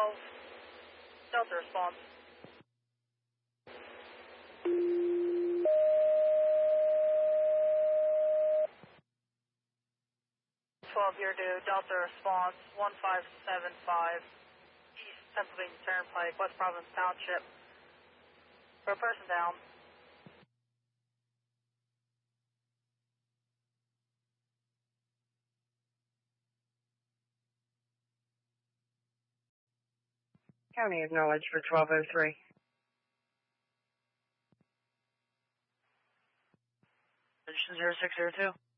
12, Delta response. 12 here to Delta response 1575 East Pennsylvania Turnpike, West Providence Township. For a person down. County acknowledged for 1203. Position 0602.